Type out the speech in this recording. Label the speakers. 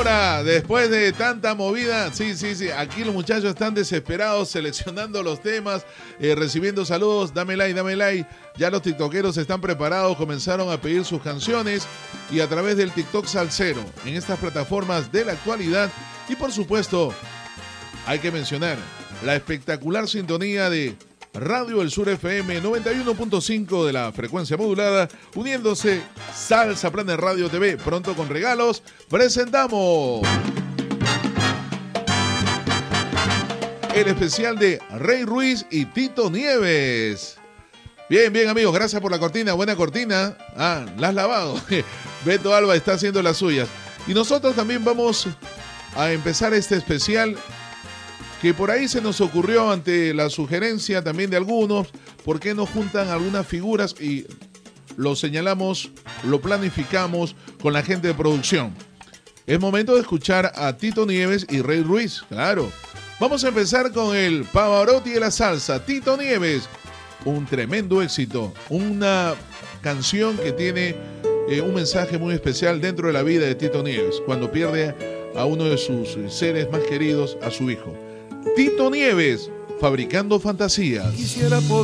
Speaker 1: Hola, después de tanta movida, sí, aquí los muchachos están desesperados seleccionando los temas, recibiendo saludos, dame like, ya los tiktokeros están preparados, comenzaron a pedir sus canciones y a través del TikTok Salsero, en estas plataformas de la actualidad y por supuesto, hay que mencionar la espectacular sintonía de Radio El Sur FM 91.5 de la frecuencia modulada, uniéndose Salsa Planet Radio TV, pronto con regalos, presentamos el especial de Rey Ruiz y Tito Nieves. Bien amigos, gracias por la cortina, buena cortina. La has lavado. Beto Alba está haciendo las suyas. Y nosotros también vamos a empezar este especial que por ahí se nos ocurrió ante la sugerencia también de algunos, ¿por qué no juntan algunas figuras? Y lo señalamos, lo planificamos con la gente de producción. Es momento de escuchar a Tito Nieves y Rey Ruiz, claro. Vamos a empezar con el Pavarotti de la salsa, Tito Nieves. Un tremendo éxito, una canción que tiene un mensaje muy especial dentro de la vida de Tito Nieves, cuando pierde a uno de sus seres más queridos, a su hijo. Tito Nieves, Fabricando Fantasías.